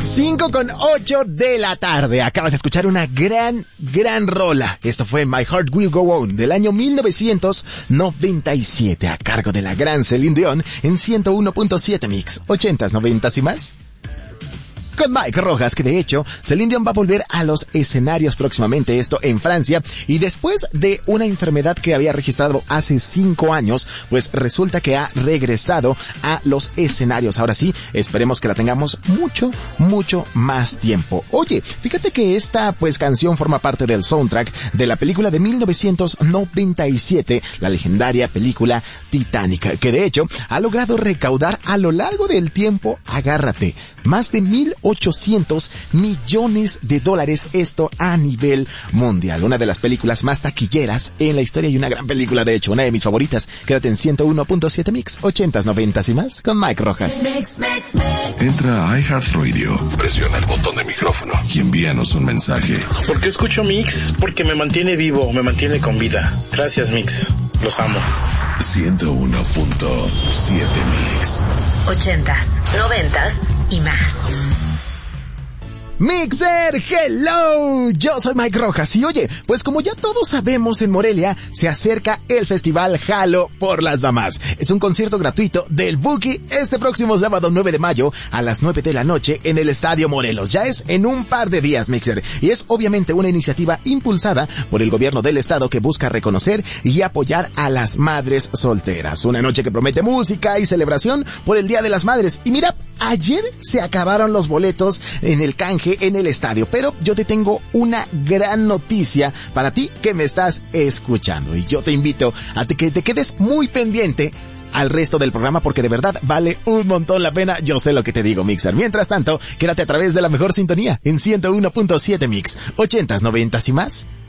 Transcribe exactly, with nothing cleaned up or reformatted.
cinco con ocho de la tarde. Acabas de escuchar una gran, gran rola. Esto fue My Heart Will Go On del año mil novecientos noventa y siete a cargo de la gran Celine Dion en ciento uno punto siete Mix. ochentas, noventas y más. Con Mike Rojas, que de hecho, Celine Dion va a volver a los escenarios próximamente, esto en Francia, y después de una enfermedad que había registrado hace cinco años, pues resulta que ha regresado a los escenarios. Ahora sí, esperemos que la tengamos mucho, mucho más tiempo. Oye, fíjate que esta pues canción forma parte del soundtrack de la película de mil novecientos noventa y siete, la legendaria película Titanic, que de hecho ha logrado recaudar a lo largo del tiempo, agárrate, más de mil ochocientos millones de dólares, esto a nivel mundial. Una de las películas más taquilleras en la historia y una gran película, de hecho, una de mis favoritas. Quédate en ciento uno punto siete Mix, ochentas, noventas y más, con Mike Rojas. Entra a iHeartRadio, presiona el botón de micrófono y envíanos un mensaje. ¿Por qué escucho Mix? Porque me mantiene vivo, me mantiene con vida. Gracias, Mix. Los amo. ciento uno punto siete Mix. Ochentas, noventas y más. Mixer, hello, yo soy Mike Rojas y oye, pues como ya todos sabemos, en Morelia se acerca el festival Jalo por las Mamás. Es un concierto gratuito del Buki este próximo sábado nueve de mayo a las nueve de la noche en el Estadio Morelos. Ya es en un par de días, Mixer, y es obviamente una iniciativa impulsada por el gobierno del estado que busca reconocer y apoyar a las madres solteras. Una noche que promete música y celebración por el Día de las Madres. Y mira, ayer se acabaron los boletos en el canje en el estadio, pero yo te tengo una gran noticia para ti que me estás escuchando y yo te invito a que te quedes muy pendiente al resto del programa porque de verdad vale un montón la pena. Yo sé lo que te digo, Mixer. Mientras tanto, quédate a través de la mejor sintonía en ciento uno punto siete Mix, ochentas, noventas y más.